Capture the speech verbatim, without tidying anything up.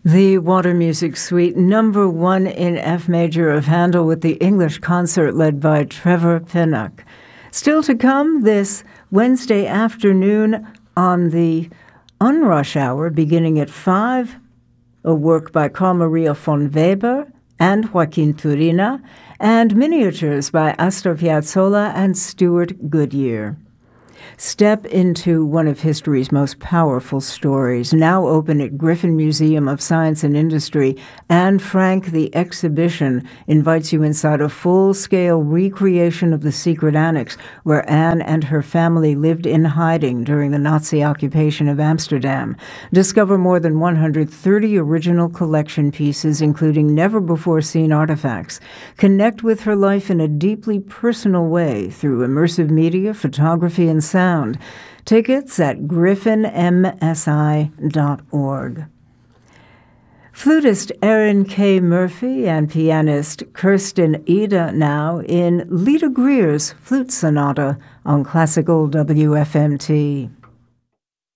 The Water Music Suite, number one in F major of Handel with the English concert led by Trevor Pinnock. Still to come this Wednesday afternoon on the Unrush Hour, beginning at five, a work by Carl Maria von Weber and Joaquin Turina, and miniatures by Astor Piazzolla and Stuart Goodyear. Step into one of history's most powerful stories, now open at Griffin Museum of Science and Industry. Anne Frank, the exhibition, invites you inside a full-scale recreation of the secret annex where Anne and her family lived in hiding during the Nazi occupation of Amsterdam. Discover more than one hundred thirty original collection pieces, including never-before-seen artifacts. Connect with her life in a deeply personal way through immersive media, photography, and sound. Tickets at griffin m s i dot org. Flutist Erin K. Murphy and pianist Kirsten Ida now in Lita Greer's Flute Sonata on Classical W F M T.